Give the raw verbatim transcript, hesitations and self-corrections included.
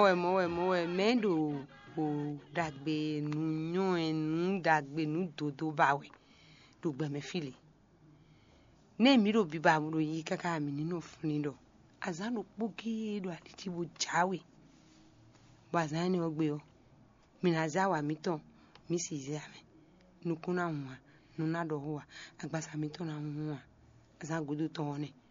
mowe mowe mowe mendo o dagbe nu nyon nu dagbe nu dodo bawe do gbe me fili ne mi ro bi ba mu ro yi kaka mi nínú funi do azanu poki do aditi bo jawe bazani ogbe o mi na zawa mi ton mi si zame nukuna nwa nuna do wa agbasa mi ton na nwa azan godo ton ne